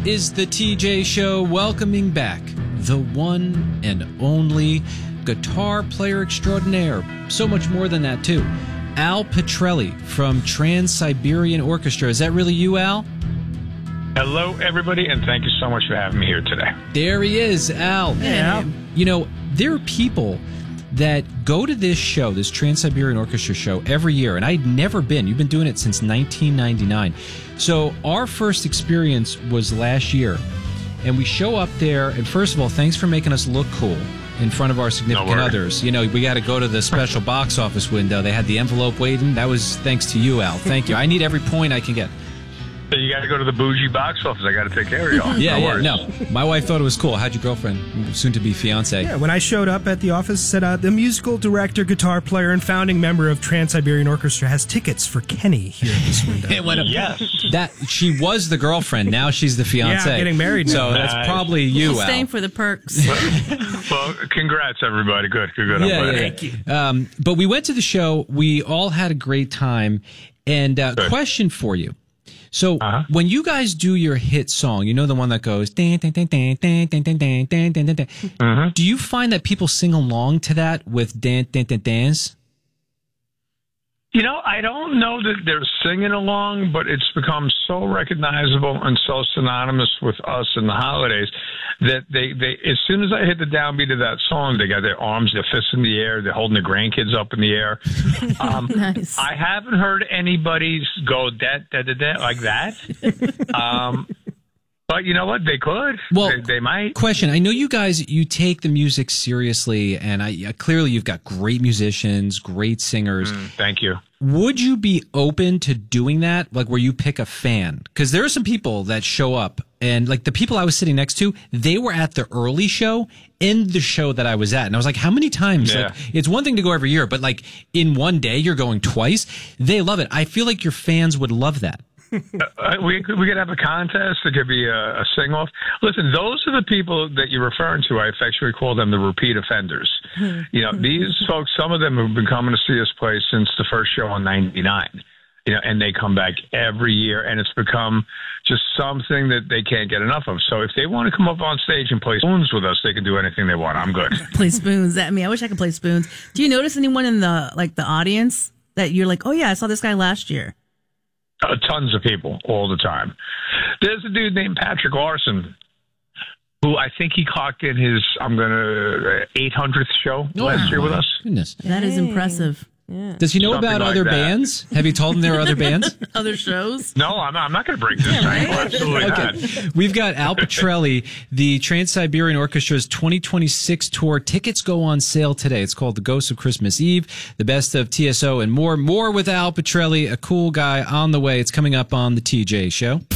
is the TJ Show, welcoming back the one and only guitar player extraordinaire. So much more than that, too. Al Pitrelli from Trans-Siberian Orchestra. Is that really you, Al? Hello, everybody, and thank you so much for having me here today. There he is, Al. Yeah. You know, there are people that go to this show, this Trans-Siberian Orchestra show, every year, and I'd never been. You've been doing it since 1999. So our first experience was last year, and we show up there, and first of all, thanks for making us look cool in front of our significant others. You know, we got to go to the special box office window. They had the envelope waiting. That was thanks to you, Al. Thank you. I need every point I can get. You got to go to the bougie box office. I got to take care of y'all. No. My wife thought it was cool. How'd your girlfriend, soon-to-be fiance? Yeah, when I showed up at the office, said the musical director, guitar player, and founding member of Trans-Siberian Orchestra has tickets for Kenny here at this window. It went up. Yes. That she was the girlfriend. Now she's the fiance. Yeah, getting married now. So Nice. that's probably you, She's Al. staying for the perks. Well, congrats, everybody. Good. I'm glad. Thank you. But we went to the show. We all had a great time. And question for you. So when you guys do your hit song, you know the one that goes, dan, dan, dan, dan, dan, dan, dan, dan, dan, dan, dan, dan. Do you find that people sing along to that with dan, dan, dan, dans? You know, I don't know that they're singing along, but it's become so recognizable and so synonymous with us in the holidays that they as soon as I hit the downbeat of that song, they got their arms, their fists in the air, they're holding their grandkids up in the air. Nice. I haven't heard anybody go that like that. But you know what? They could. Well, they might. Question. I know you guys, you take the music seriously, and clearly you've got great musicians, great singers. Thank you. Would you be open to doing that, like where you pick a fan? Because there are some people that show up, and like the people I was sitting next to, they were at the early show in the show that I was at. And I was like, how many times? Yeah. Like, it's one thing to go every year, but like in one day you're going twice. They love it. I feel like your fans would love that. We could have a contest. It could be a sing-off. Listen, those are the people that you're referring to. I affectionately call them the repeat offenders. You know, these folks, some of them have been coming to see us play since the first show in '99. You know, and they come back every year, and it's become just something that they can't get enough of. So if they want to come up on stage and play spoons with us, they can do anything they want. I'm good. Play spoons. I wish I could play spoons. Do you notice anyone in the audience that you're like, oh yeah, I saw this guy last year? Tons of people all the time. There's a dude named Patrick Larson who I think he clocked in his 800th show last year with us. Goodness. That is impressive. Yeah. Does he know Something about like other that. bands? Have you told him there are other bands? Other shows? No, I'm not going to break this. Absolutely not. Okay. We've got Al Pitrelli, the Trans-Siberian Orchestra's 2026 tour. Tickets go on sale today. It's called The Ghost of Christmas Eve, the best of TSO, and more. More with Al Pitrelli, a cool guy on the way. It's coming up on the TJ Show.